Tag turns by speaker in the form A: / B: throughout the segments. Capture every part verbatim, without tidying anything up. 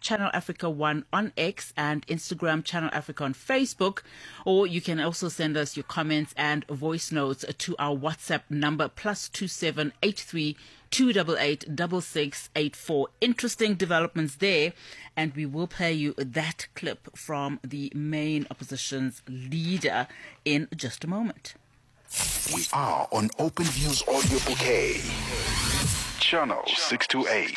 A: Channel Africa One on X and Instagram Channel Africa on Facebook. Or you can also send us your comments and voice notes to our WhatsApp number plus two seven eight three two eight eight six six eight four. Interesting developments there, and we will play you that clip from the main opposition's leader in just a moment.
B: We are on Open Views Audio Bouquet, Channel six two eight.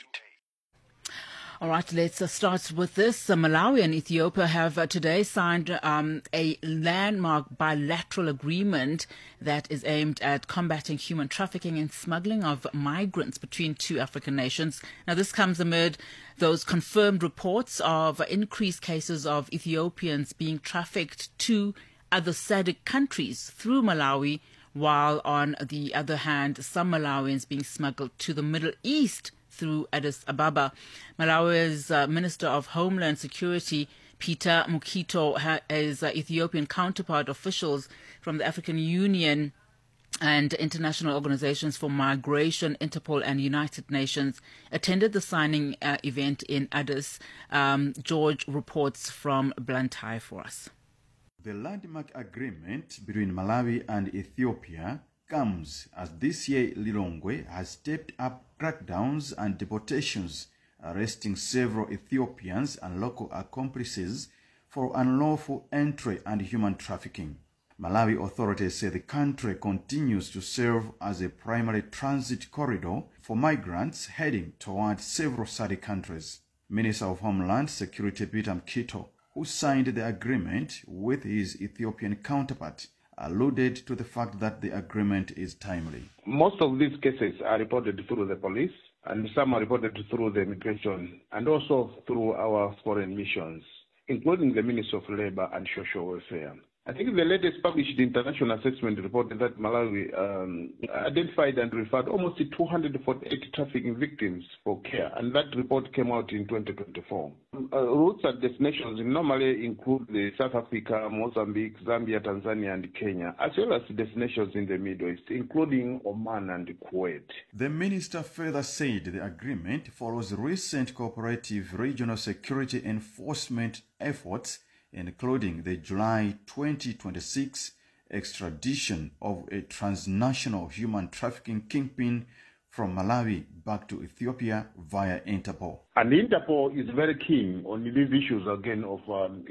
A: All right, let's uh, start with this. Uh, Malawi and Ethiopia have uh, today signed um, a landmark bilateral agreement that is aimed at combating human trafficking and smuggling of migrants between two African nations. Now, this comes amid those confirmed reports of uh, increased cases of Ethiopians being trafficked to other S A D C countries through Malawi, while on the other hand, some Malawians being smuggled to the Middle East through Addis Ababa. Malawi's uh, Minister of Homeland Security, Peter Mukito, ha- his uh, Ethiopian counterpart, officials from the African Union and international organizations for migration, Interpol and United Nations attended the signing uh, event in Addis. Um, George reports from Blantyre for us.
C: The landmark agreement between Malawi and Ethiopia comes as this year Lilongwe has stepped up crackdowns and deportations, arresting several Ethiopians and local accomplices for unlawful entry and human trafficking. Malawi authorities say the country continues to serve as a primary transit corridor for migrants heading towards several S A D C countries. Minister of Homeland Security Peter Mukito, who signed the agreement with his Ethiopian counterpart, alluded to the fact that the agreement is timely.
D: Most of these cases are reported through the police, and some are reported through the immigration, and also through our foreign missions, including the Ministry of Labor and Social Welfare. I think the latest published international assessment reported that Malawi um, identified and referred almost two hundred forty-eight trafficking victims for care, and that report came out in twenty twenty-four. Uh, routes and destinations normally include the South Africa, Mozambique, Zambia, Tanzania, and Kenya, as well as destinations in the Middle East, including Oman and Kuwait.
C: The minister further said the agreement follows recent cooperative regional security enforcement efforts, including the July twenty twenty-six extradition of a transnational human trafficking kingpin from Malawi back to Ethiopia via Interpol.
D: And Interpol is very keen on these issues again of um,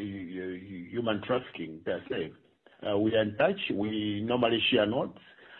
D: human trafficking per se. Uh, we are in touch. We normally share notes.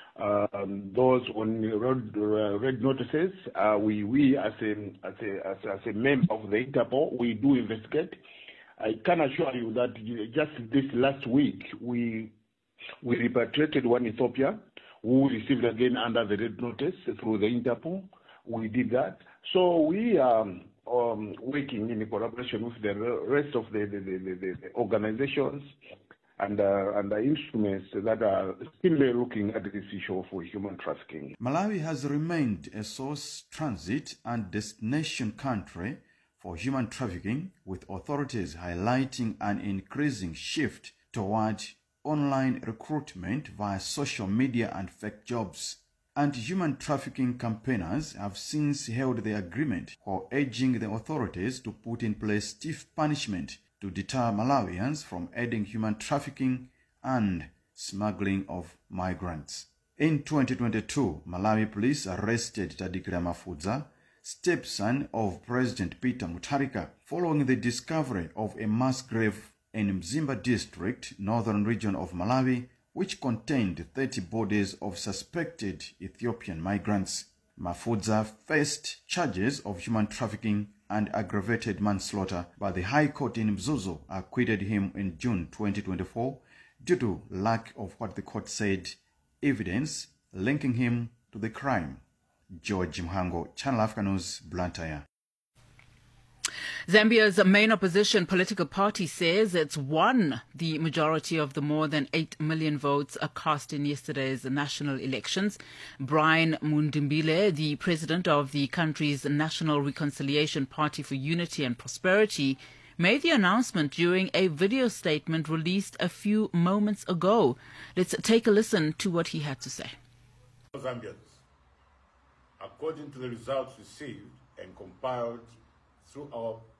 D: Um, those on red, uh, red notices, uh, we, we as a, as, a, as, a, as a member of the Interpol, we do investigate. I can assure you that just this last week, we we repatriated one Ethiopian who received again under the red notice through the Interpol. We did that. So we are um, working in collaboration with the rest of the, the, the, the, the organizations and, uh, and the instruments that are still looking at this issue for human trafficking.
C: Malawi has remained a source, transit and destination country for human trafficking, with authorities highlighting an increasing shift toward online recruitment via social media and fake jobs. Anti-human trafficking campaigners have since hailed the agreement, while urging the authorities to put in place stiff punishment to deter Malawians from aiding human trafficking and smuggling of migrants. In twenty twenty-two, Malawi police arrested Tadikira Mafudza, stepson of President Peter Mutharika, following the discovery of a mass grave in Mzimba district, northern region of Malawi, which contained thirty bodies of suspected Ethiopian migrants. Mafudza faced charges of human trafficking and aggravated manslaughter, but the High Court in Mzuzu acquitted him in June twenty twenty-four due to lack of what the court said evidence linking him to the crime. George Mhango, Channel Africa News, Blantyre.
A: Zambia's main opposition political party says it's won the majority of the more than eight million votes cast in yesterday's national elections. Brian Mundimbile, the president of the country's National Reconciliation Party for Unity and Prosperity, made the announcement during a video statement released a few moments ago. Let's take a listen to what he had to say.
E: Zambians, according to the results received and compiled through our